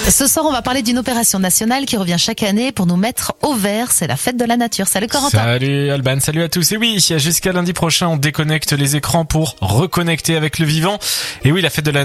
Ce soir, on va parler d'une opération nationale qui revient chaque année pour nous mettre au vert. C'est la fête de la nature. Salut Corentin. Salut Alban, salut à tous. Et oui, jusqu'à lundi prochain, on déconnecte les écrans pour reconnecter avec le vivant. Et oui, la fête de la